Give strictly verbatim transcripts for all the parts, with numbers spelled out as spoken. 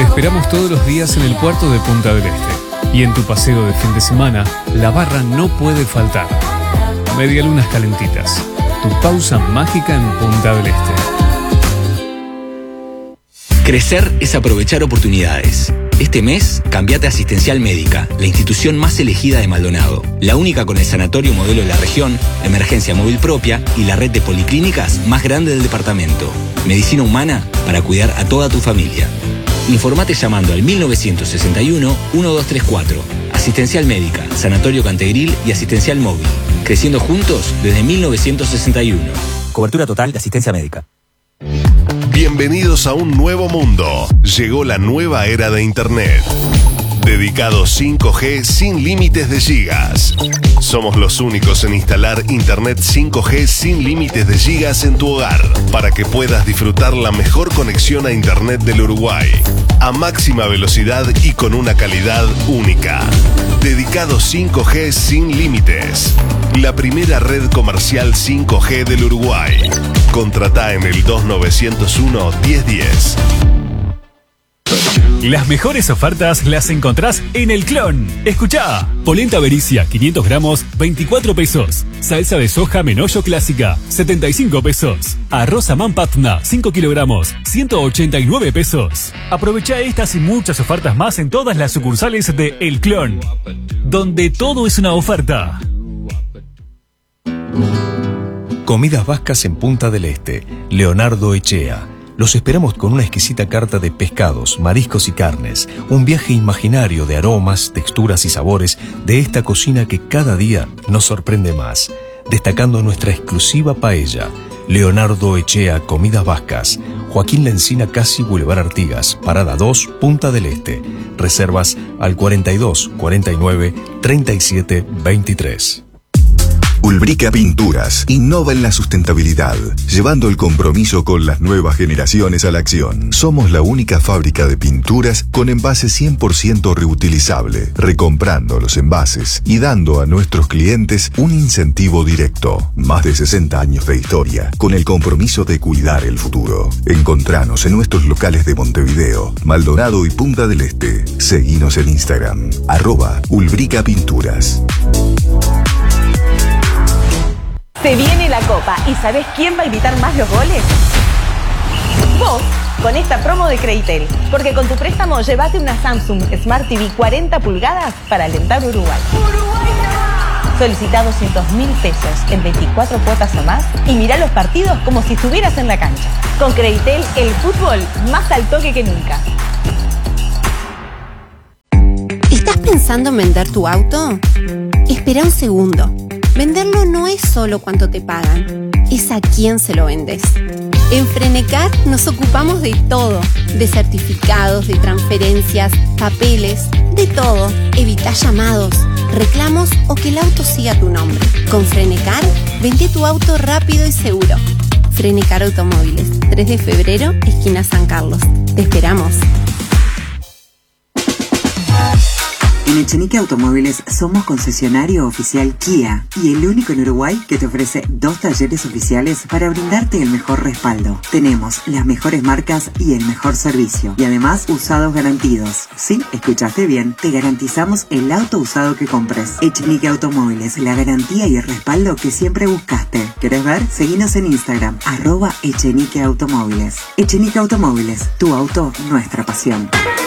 Te esperamos todos los días en el puerto de Punta del Este. Y en tu paseo de fin de semana, la barra no puede faltar. Medialunas calentitas. Tu pausa mágica en Punta del Este. Crecer es aprovechar oportunidades. Este mes, cambiate a Asistencial Médica, la institución más elegida de Maldonado. La única con el sanatorio modelo de la región, emergencia móvil propia y la red de policlínicas más grande del departamento. Medicina humana para cuidar a toda tu familia. Informate llamando al mil novecientos sesenta y uno, doce treinta y cuatro. Asistencial Médica, Sanatorio Cantegril y Asistencial Móvil. Creciendo juntos desde mil novecientos sesenta y uno. Cobertura total de asistencia médica. Bienvenidos a un nuevo mundo. Llegó la nueva era de Internet. Dedicado cinco G sin límites de gigas. Somos los únicos en instalar Internet cinco G sin límites de gigas en tu hogar, para que puedas disfrutar la mejor conexión a Internet del Uruguay, a máxima velocidad y con una calidad única. Dedicado cinco G sin límites. La primera red comercial cinco G del Uruguay. Contratá en el dos nueve cero uno, diez diez. Las mejores ofertas las encontrás en El Clon. Escuchá. Polenta Bericia, quinientos gramos, veinticuatro pesos. Salsa de soja Menollo Clásica, setenta y cinco pesos. Arroz Amán Patna, cinco kilogramos, ciento ochenta y nueve pesos. Aprovechá estas y muchas ofertas más en todas las sucursales de El Clon, donde todo es una oferta. Comidas Vascas en Punta del Este. Leonardo Echea. Los esperamos con una exquisita carta de pescados, mariscos y carnes. Un viaje imaginario de aromas, texturas y sabores de esta cocina que cada día nos sorprende más. Destacando nuestra exclusiva paella. Leonardo Echea Comidas Vascas. Joaquín Lencina Casi Boulevard Artigas. Parada dos, Punta del Este. Reservas al cuarenta y dos, cuarenta y nueve, treinta y siete, veintitrés. Ulbrica Pinturas innova en la sustentabilidad, llevando el compromiso con las nuevas generaciones a la acción. Somos la única fábrica de pinturas con envase cien por ciento reutilizable, recomprando los envases y dando a nuestros clientes un incentivo directo. Más de sesenta años de historia, con el compromiso de cuidar el futuro. Encontranos en nuestros locales de Montevideo, Maldonado y Punta del Este. Seguinos en Instagram, arroba Ulbrica Pinturas. Se viene la Copa y ¿sabés quién va a gritar más los goles? Vos, con esta promo de Creditel. Porque con tu préstamo llévate una Samsung Smart T V cuarenta pulgadas para alentar Uruguay. ¡Uruguay! Solicita doscientos mil pesos en veinticuatro cuotas o más y mirá los partidos como si estuvieras en la cancha. Con Creditel, el fútbol más al toque que nunca. ¿Estás pensando en vender tu auto? Espera un segundo. Venderlo no es solo cuánto te pagan, es a quién se lo vendes. En Frenecar nos ocupamos de todo, de certificados, de transferencias, papeles, de todo. Evita llamados, reclamos o que el auto siga tu nombre. Con Frenecar, vende tu auto rápido y seguro. Frenecar Automóviles, tres de febrero, esquina San Carlos. Te esperamos. En Echenique Automóviles somos concesionario oficial Kia y el único en Uruguay que te ofrece dos talleres oficiales para brindarte el mejor respaldo. Tenemos las mejores marcas y el mejor servicio y además usados garantidos. Sí, escuchaste bien, te garantizamos el auto usado que compres. Echenique Automóviles, la garantía y el respaldo que siempre buscaste. ¿Querés ver? Seguinos en Instagram, arroba Echenique Automóviles. Echenique Automóviles, tu auto, nuestra pasión.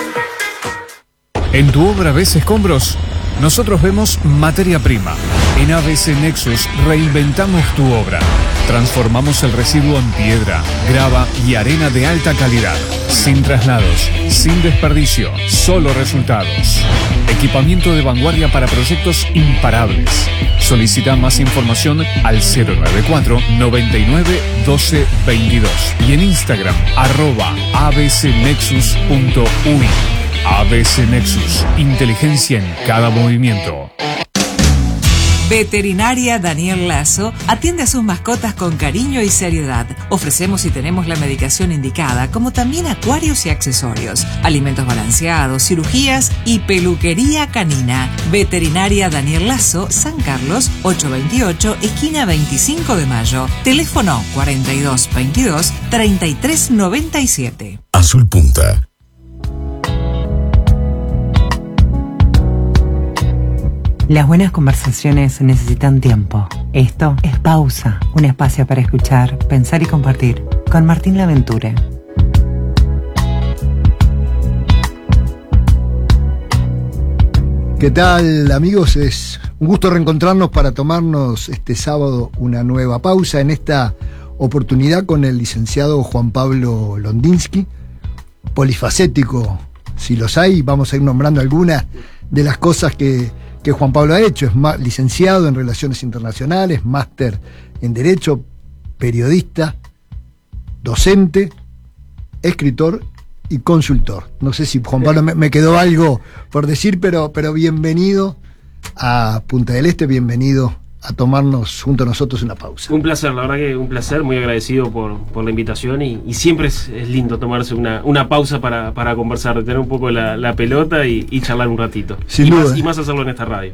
En tu obra ves escombros, nosotros vemos materia prima. En A B C Nexus reinventamos tu obra. Transformamos el residuo en piedra, grava y arena de alta calidad. Sin traslados, sin desperdicio, solo resultados. Equipamiento de vanguardia para proyectos imparables. Solicita más información al cero nueve cuatro, noventa y nueve, doce, veintidós y en Instagram arroba abcnexus punto ui. A B C Nexus, inteligencia en cada movimiento. Veterinaria Daniel Lazo atiende a sus mascotas con cariño y seriedad. Ofrecemos y tenemos la medicación indicada, como también acuarios y accesorios, alimentos balanceados, cirugías y peluquería canina. Veterinaria Daniel Lazo, San Carlos, ochocientos veintiocho, esquina veinticinco de mayo. Teléfono cuarenta y dos veintidós, treinta y tres noventa y siete. Azul Punta. Las buenas conversaciones necesitan tiempo. Esto es Pausa, un espacio para escuchar, pensar y compartir. Con Martín Laventure. ¿Qué tal, amigos? Es un gusto reencontrarnos para tomarnos este sábado una nueva pausa, en esta oportunidad con el licenciado Juan Pablo Londinsky, polifacético, si los hay. Vamos a ir nombrando algunas de las cosas que, que Juan Pablo ha hecho. Es ma- licenciado en Relaciones Internacionales, máster en Derecho, periodista, docente, escritor y consultor. No sé si, Juan Pablo, me, me quedó algo por decir, pero, pero bienvenido a Punta del Este, bienvenido a tomarnos junto a nosotros una pausa. Un placer, la verdad que un placer, muy agradecido por, por la invitación y, y siempre es, es lindo tomarse una, una pausa para, para conversar, tener un poco la, la pelota y, y charlar un ratito. Sin y, duda. Más, y más hacerlo en esta radio.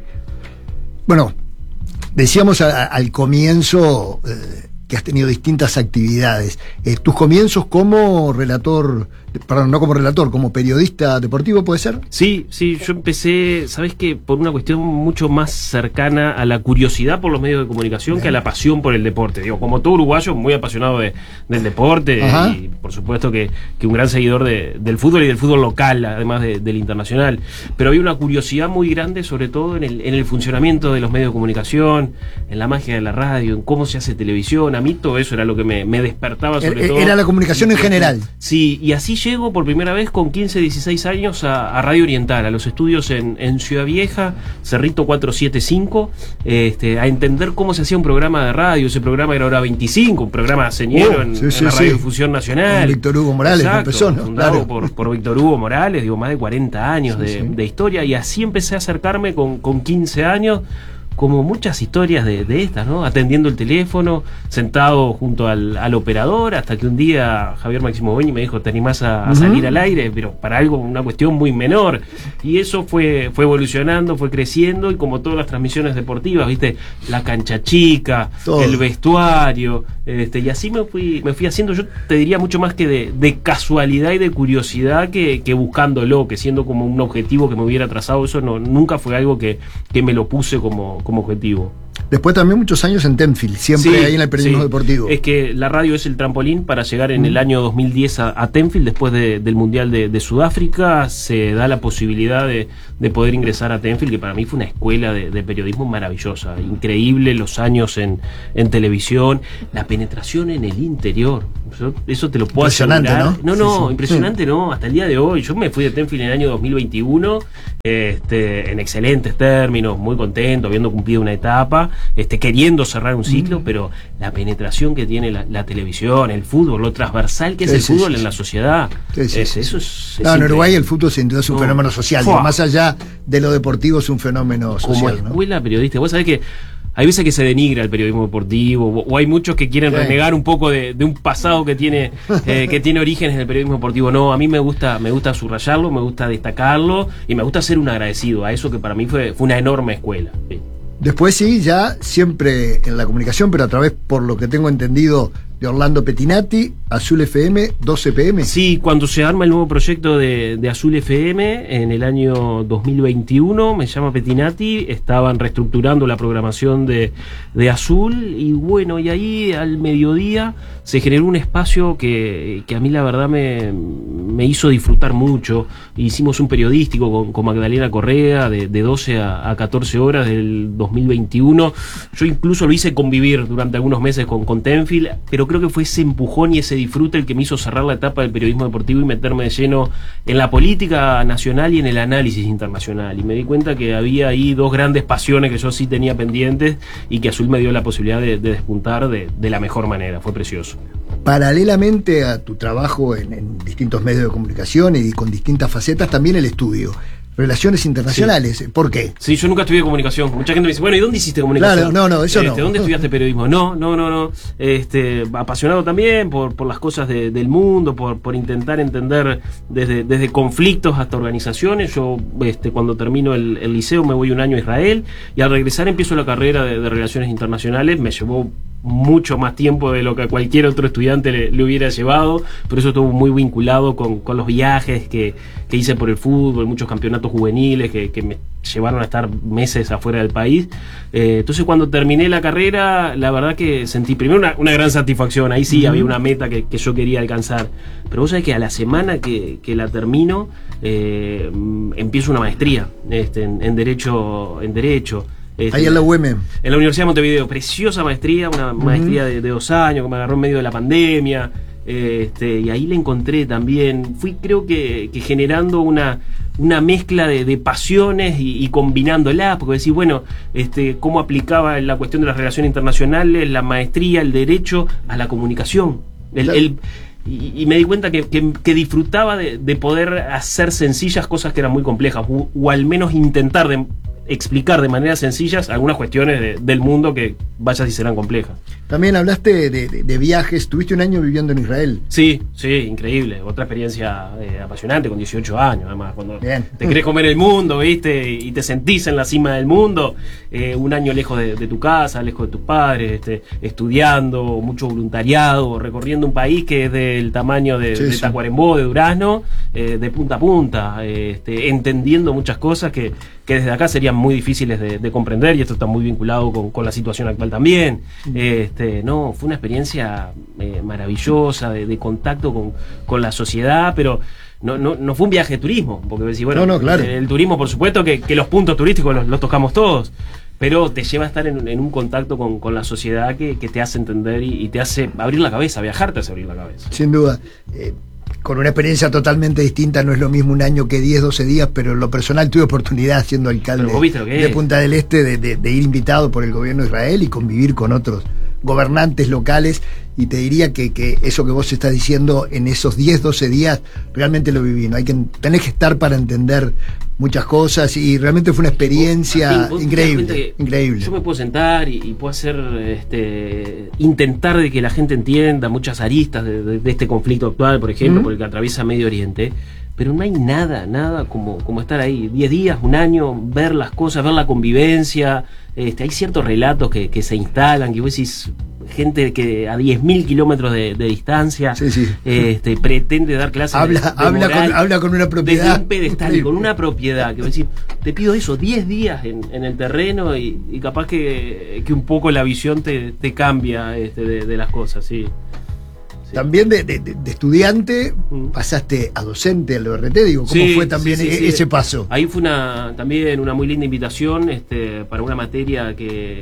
Bueno, decíamos a, a, al comienzo eh, que has tenido distintas actividades. Eh, tus comienzos como relator, perdón, no como relator, como periodista deportivo, ¿puede ser? Sí, sí, yo empecé, ¿sabés qué? Por una cuestión mucho más cercana a la curiosidad por los medios de comunicación Bien. que a la pasión por el deporte. Digo, como todo uruguayo, muy apasionado de, del deporte. Ajá. Y por supuesto que, que un gran seguidor de, del fútbol y del fútbol local, además de, del internacional. Pero había una curiosidad muy grande, sobre todo en el, en el funcionamiento de los medios de comunicación, en la magia de la radio, en cómo se hace televisión. A mí todo eso era lo que me, me despertaba, sobre era, todo. Era la comunicación en general. Sí, y así llego por primera vez con quince, dieciséis años a, a Radio Oriental, a los estudios en, en Ciudad Vieja, Cerrito cuatrocientos setenta y cinco, este, a entender cómo se hacía un programa de radio. Ese programa era Hora veinticinco, un programa señero uh, en, sí, en sí, la Radiodifusión sí. Nacional. Con Víctor Hugo Morales. Exacto, empezó, ¿no? fundado Claro. por, por Víctor Hugo Morales, digo, más de cuarenta años sí, de, sí. de historia, y así empecé a acercarme con, con quince años, como muchas historias de, de estas, ¿no? Atendiendo el teléfono, sentado junto al, al operador, hasta que un día Javier Máximo Beñi me dijo, ¿te animás a, a salir uh-huh. al aire? Pero para algo, una cuestión muy menor. Y eso fue, fue evolucionando, fue creciendo, y como todas las transmisiones deportivas, ¿viste? La cancha chica, Todo. el vestuario, este, y así me fui, me fui haciendo, yo te diría mucho más que de, de casualidad y de curiosidad que, que buscándolo, que siendo como un objetivo que me hubiera trazado. Eso no, nunca fue algo que, que me lo puse como como objetivo. Después también muchos años en Tenfield, siempre sí, ahí en el periodismo sí. deportivo. Es que la radio es el trampolín para llegar en mm. el año dos mil diez a, a Tenfield, después de, del Mundial de, de Sudáfrica. Se da la posibilidad de, de poder ingresar a Tenfield, que para mí fue una escuela de, de periodismo maravillosa, increíble, los años en, en televisión, la penetración en el interior. Eso, eso te lo puedo impresionante, asegurar. ¿no? No, no, sí, sí. impresionante, sí. no, hasta el día de hoy. Yo me fui de Tenfield en el año dos mil veintiuno, este, en excelentes términos, muy contento, habiendo cumplido una etapa, este, queriendo cerrar un ciclo, mm. pero la penetración que tiene la, la televisión, el fútbol, lo transversal que es sí, el sí, fútbol sí, en sí. la sociedad. Sí, sí, es, sí, eso sí. es, es no, en Uruguay el fútbol sin duda es un no. fenómeno social, digo, más allá de lo deportivo es un fenómeno social. Como escuela ¿no? periodística, vos sabés que hay veces que se denigra el periodismo deportivo, o, o hay muchos que quieren sí. renegar un poco de, de un pasado que tiene eh, que tiene orígenes en el periodismo deportivo. No, a mí me gusta me gusta subrayarlo, me gusta destacarlo y me gusta ser un agradecido a eso, que para mí fue, fue una enorme escuela. Sí. Después sí, ya siempre en la comunicación, pero a través, por lo que tengo entendido, de Orlando Pettinati, Azul F M, doce P M. Sí, cuando se arma el nuevo proyecto de, de Azul F M en el año dos mil veintiuno, me llama Pettinati, estaban reestructurando la programación de, de Azul, y bueno, y ahí al mediodía se generó un espacio que, que a mí la verdad me, me hizo disfrutar mucho. Hicimos un periodístico con, con Magdalena Correa de, de doce a catorce horas del dos mil veintiuno. Yo incluso lo hice convivir durante algunos meses con, con Tenfield, pero creo que fue ese empujón y ese disfrute el que me hizo cerrar la etapa del periodismo deportivo y meterme de lleno en la política nacional y en el análisis internacional. Y me di cuenta que había ahí dos grandes pasiones que yo sí tenía pendientes y que Azul me dio la posibilidad de, de despuntar de, de la mejor manera. Fue precioso. Paralelamente a tu trabajo en, en distintos medios de comunicación y con distintas facetas, también el estudio. Relaciones internacionales, sí. ¿Por qué? Sí, yo nunca estudié comunicación. Mucha gente me dice, bueno, ¿y dónde hiciste comunicación? Claro, no, no, eso este, no. ¿Dónde estudiaste periodismo? No, no, no, no. Este, apasionado también por, por las cosas de, del mundo, por, por intentar entender desde, desde conflictos hasta organizaciones. Yo, este, cuando termino el, el liceo me voy un año a Israel y al regresar empiezo la carrera de, de Relaciones Internacionales. Me llevó mucho más tiempo de lo que a cualquier otro estudiante le, le hubiera llevado, pero eso estuvo muy vinculado con, con los viajes que, que hice por el fútbol, muchos campeonatos juveniles que, que me llevaron a estar meses afuera del país. Eh, entonces cuando terminé la carrera, la verdad que sentí primero una, una gran satisfacción, ahí sí uh-huh. había una meta que, que yo quería alcanzar, pero vos sabés que a la semana que, que la termino, eh, empiezo una maestría este, en, en Derecho, en Derecho. Este, ahí en la U M. En la Universidad de Montevideo, preciosa maestría, una uh-huh. maestría de, de dos años que me agarró en medio de la pandemia, este, y ahí la encontré también. Fui creo que, que generando una, una mezcla de, de pasiones y, y combinándolas, porque decís, bueno, este, cómo aplicaba la cuestión de las relaciones internacionales, la maestría, el derecho, a la comunicación. El, claro. el, y, y me di cuenta que, que, que disfrutaba de, de poder hacer sencillas cosas que eran muy complejas, o, o al menos intentar de explicar de manera sencillas algunas cuestiones de, del mundo que vaya si serán complejas. También hablaste de, de, de viajes, tuviste un año viviendo en Israel. Sí, sí, increíble, otra experiencia eh, apasionante con dieciocho años, además, cuando Bien. te querés comer el mundo, ¿viste? Y te sentís en la cima del mundo, eh, un año lejos de, de tu casa, lejos de tus padres, este, estudiando, mucho voluntariado, recorriendo un país que es del tamaño de, sí, de sí. Tacuarembó, de Durazno, eh, de punta a punta, eh, este, entendiendo muchas cosas que, que desde acá serían muy difíciles de, de comprender, y esto está muy vinculado con, con la situación actual también. Este, no, fue una experiencia eh, maravillosa de, de contacto con, con la sociedad, pero no, no, no fue un viaje de turismo, porque decís, bueno, no, no, claro. el, el turismo, por supuesto que, que los puntos turísticos los, los tocamos todos, pero te lleva a estar en, en un contacto con, con la sociedad que, que te hace entender y, y te hace abrir la cabeza, viajar te hace abrir la cabeza. Sin duda. Eh, con una experiencia totalmente distinta, no es lo mismo un año que diez, doce días, pero en lo personal tuve oportunidad, siendo alcalde de Punta del Este, de, de, de ir invitado por el gobierno de Israel y convivir con otros gobernantes locales, y te diría que, que eso que vos estás diciendo en esos diez, doce días realmente lo viví, ¿no? Hay que, tenés que estar para entender muchas cosas, y realmente fue una experiencia Martín, ¿vos increíble, increíble. Yo me puedo sentar y, y puedo hacer, este, intentar de que la gente entienda muchas aristas de, de, de este conflicto actual, por ejemplo, uh-huh. por el que atraviesa Medio Oriente, pero no hay nada, nada como, como estar ahí diez días, un año, ver las cosas, ver la convivencia. Este, hay ciertos relatos que, que se instalan, que vos decís, gente que a diez mil kilómetros de, de distancia sí, sí. Este, pretende dar clases habla, de, de habla, moral, con, habla con una propiedad desde un pedestal y con una propiedad que vos decís, te pido eso, diez días en, en el terreno, y, y capaz que, que un poco la visión te, te cambia este, de, de las cosas, sí. Sí. También de, de, de estudiante pasaste a docente al O R T, digo, ¿cómo sí, fue también sí, sí, ese sí. paso? Ahí fue una también una muy linda invitación este, para una materia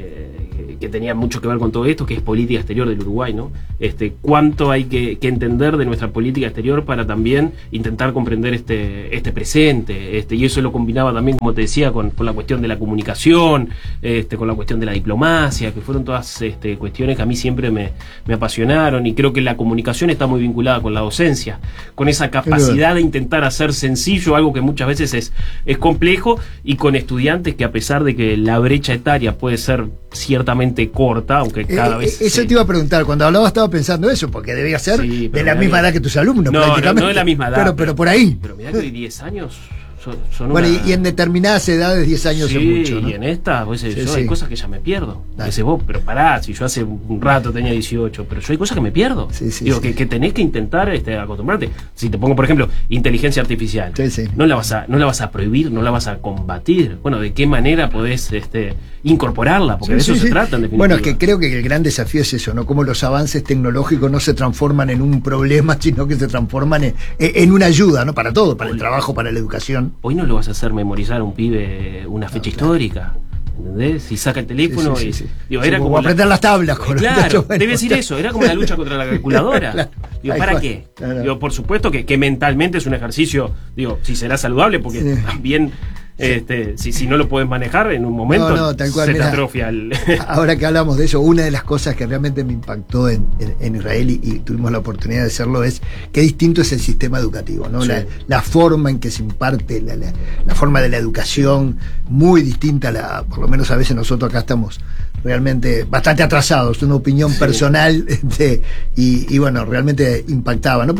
que, que tenía mucho que ver con todo esto, que es política exterior del Uruguay, ¿no? Este, cuánto hay que, que entender de nuestra política exterior para también intentar comprender este, este presente, este, y eso lo combinaba también, como te decía, con, con la cuestión de la comunicación, este, con la cuestión de la diplomacia, que fueron todas este, cuestiones que a mí siempre me, me apasionaron, y creo que la comunicación comunicación está muy vinculada con la docencia, con esa capacidad de intentar hacer sencillo algo que muchas veces es, es complejo, y con estudiantes que, a pesar de que la brecha etaria puede ser ciertamente corta, aunque cada eh, vez... Eso se... te iba a preguntar, cuando hablaba estaba pensando eso, porque debía ser sí, de la misma edad que tus alumnos, no, prácticamente. No, no de la misma edad. Pero, pero, pero por ahí. Pero mirá que hoy diez años... Son, son bueno, una... y, y en determinadas edades diez años sí, es mucho, ¿no? Y en esta, pues, sí, yo sí. hay cosas que ya me pierdo. Dale. Dice vos, pero pará, si yo hace un rato tenía dieciocho, pero yo hay cosas que me pierdo. Sí, sí, Digo, sí. Que, que tenés que intentar este, acostumbrarte. Si te pongo, por ejemplo, inteligencia artificial, sí, sí. no la vas a, no la vas a prohibir, no la vas a combatir. Bueno, ¿de qué manera podés este, incorporarla? Porque sí, de eso sí, se sí. trata, en definitiva. Bueno, es que creo que el gran desafío es eso, ¿no? Cómo los avances tecnológicos no se transforman en un problema, sino que se transforman en, en una ayuda, ¿no? Para todo, para el trabajo, para la educación. Hoy no lo vas a hacer memorizar a un pibe una fecha no, claro. histórica, ¿entendés? Si saca el teléfono sí, sí, sí, y... Sí. Digo, era sí, como aprender la... las tablas. Con claro, bueno, debe decir eso, era como la lucha contra la calculadora. Claro. Digo, ¿para Ay, qué? Claro. Digo, por supuesto que, que mentalmente es un ejercicio, digo, si será saludable, porque sí. también... Este, si, si no lo puedes manejar en un momento, no, no, tal cual, se mirá, te atrofia el... Ahora que hablamos de eso, una de las cosas que realmente me impactó en, en, en Israel, y, y tuvimos la oportunidad de hacerlo, es qué distinto es el sistema educativo, ¿no? Sí. La, la forma en que se imparte, la, la, la forma de la educación, muy distinta a la, por lo menos a veces nosotros acá estamos realmente bastante atrasados, una opinión sí. personal, este, y, y bueno, realmente impactaba, ¿no? Porque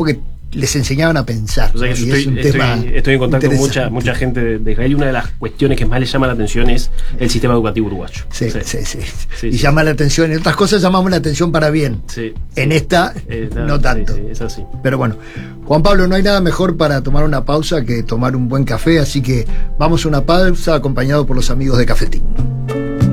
les enseñaban a pensar. O sea que ¿no? yo estoy, es un estoy, tema estoy en contacto con interesante. mucha, mucha gente de, de Israel y una de las cuestiones que más les llama la atención es el sistema educativo uruguayo. Sí, sí, sí. sí. Sí, y sí. llama la atención. En otras cosas llamamos la atención para bien. Sí. En esta, Eh, no, no tanto. sí, sí, es así. Pero bueno, Juan Pablo, no hay nada mejor para tomar una pausa que tomar un buen café, así que vamos a una pausa acompañado por los amigos de Cafetín.